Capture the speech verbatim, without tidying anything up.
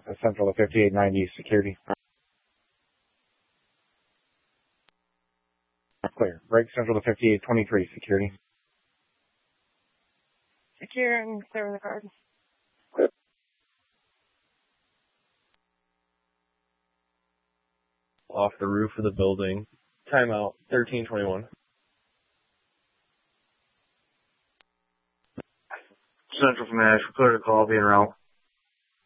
Central to fifty-eight ninety, security. Clear. Break Central to fifty-eight twenty-three, security. Secure and clear the card. Off the roof of the building. Timeout, thirteen twenty-one. Central from Ash, clear to call, be en route.